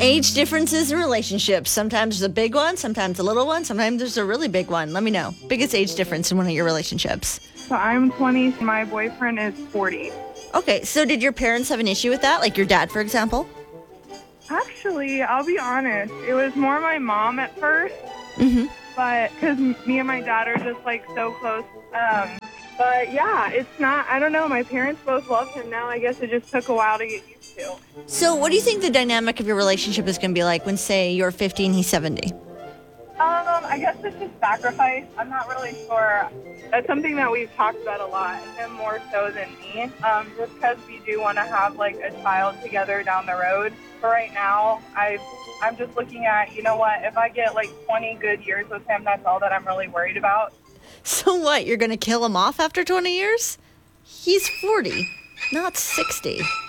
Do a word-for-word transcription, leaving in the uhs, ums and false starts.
Age differences in relationships. Sometimes there's a big one, sometimes a little one, sometimes there's a really big one. Let me know. Biggest age difference in one of your relationships. So I'm twenty. My boyfriend is forty. Okay, so did your parents have an issue with that? Like your dad, for example? Actually, I'll be honest. It was more my mom at first. Mm-hmm. But because me and my dad are just like so close. Um, but yeah, it's not, I don't know. My parents both love him now. I guess it just took a while to get used to. So what do you think the dynamic of your relationship is going to be like when, say, you're fifty and he's seventy? Um, I guess it's just sacrifice. I'm not really sure. That's something that we've talked about a lot, him more so than me. Um, just because we do want to have like a child together down the road. But right now, I I'm just looking at, you know what, if I get like twenty good years with him, that's all that I'm really worried about. So what, you're going to kill him off after twenty years? He's forty, not sixty.